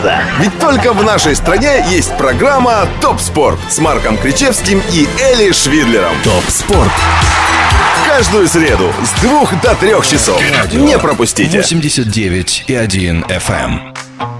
Ведь только в нашей стране есть программа «Топ Спорт» с Марком Кричевским и Эли Швидлером. ТОП СПОРТ. Каждую среду с 2 до 3 часов. Не пропустите. 89,1 FM.